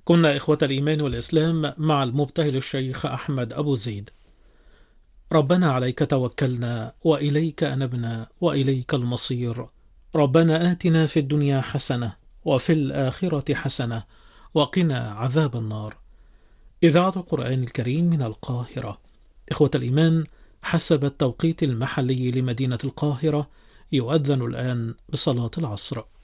كنا إخوة الإيمان والإسلام مع المبتهل الشيخ أحمد أبو زيد. ربنا عليك توكلنا وإليك أنبنا وإليك المصير. ربنا آتنا في الدنيا حسنة وفي الآخرة حسنة وقنا عذاب النار. إذاعة القرآن الكريم من القاهرة. إخوة الإيمان، حسب التوقيت المحلي لمدينة القاهرة يؤذن الآن بصلاة العصر.